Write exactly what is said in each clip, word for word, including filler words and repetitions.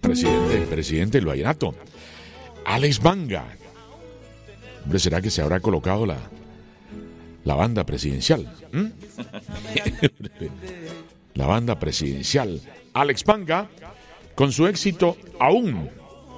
presidente, el presidente del vallenato, Alex Banga. Hombre, ¿será que se habrá colocado la, la banda presidencial? ¿Mm? La banda presidencial. Alex Banga, con su éxito Aún.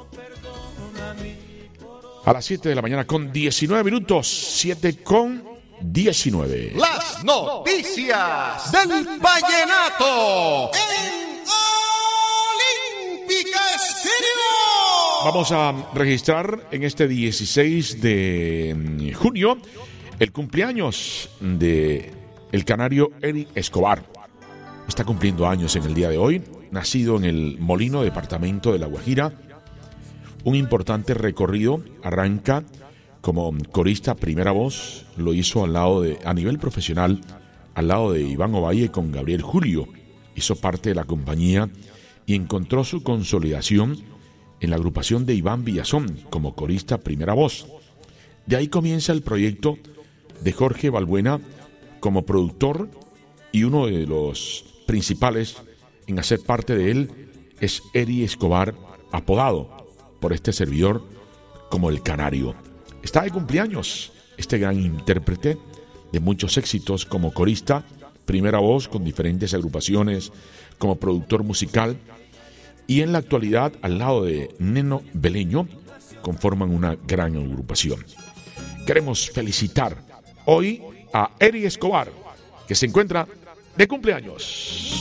A las siete de la mañana con diecinueve minutos, siete con diecinueve. Las noticias del vallenato en Olímpica Estéreo. Vamos a registrar en este dieciséis de junio el cumpleaños de el canario Eric Escobar. Está cumpliendo años en el día de hoy. Nacido en el Molino, departamento de La Guajira. Un importante recorrido, arranca como corista primera voz, lo hizo al lado de, a nivel profesional, al lado de Iván Ovalle con Gabriel Julio. Hizo parte de la compañía y encontró su consolidación en la agrupación de Iván Villazón como corista primera voz. De ahí comienza el proyecto de Jorge Balbuena como productor, y uno de los principales en hacer parte de él es Eri Escobar, apodado por este servidor como el Canario. Está de cumpleaños este gran intérprete de muchos éxitos como corista, primera voz con diferentes agrupaciones, como productor musical, y en la actualidad al lado de Neno Beleño conforman una gran agrupación. Queremos felicitar hoy a Eri Escobar, que se encuentra de cumpleaños.